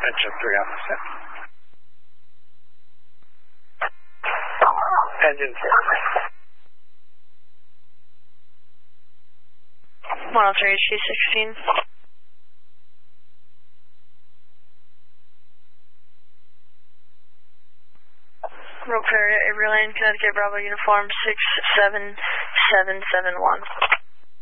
Engine 3 on the set. Engine 4. 103 HG16. Rope Ferry, Avery Lane, Connecticut, Bravo Uniform 67771.